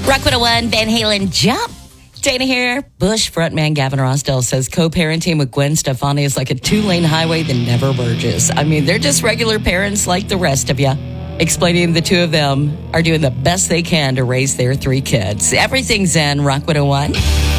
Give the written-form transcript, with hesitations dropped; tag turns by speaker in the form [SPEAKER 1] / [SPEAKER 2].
[SPEAKER 1] Rock 101, Van Halen, Jump. Dana here. Bush frontman Gavin Rossdale says co-parenting with Gwen Stefani is like a two-lane highway that never merges. I mean, they're just regular parents like the rest of you. Explaining the two of them are doing the best they can to raise their three kids. Everything's in Rock 101.